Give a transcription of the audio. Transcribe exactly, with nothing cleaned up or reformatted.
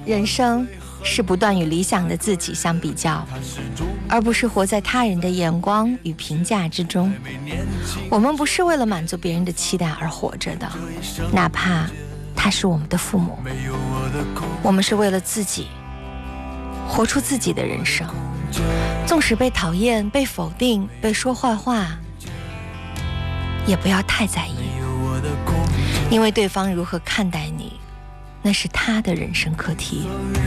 人生是不断与理想的自己相比较，而不是活在他人的眼光与评价之中。我们不是为了满足别人的期待而活着的，哪怕他是我们的父母。我们是为了自己活出自己的人生，纵使被讨厌、被否定、被说坏话，也不要太在意，因为对方如何看待你，那是他的人生课题。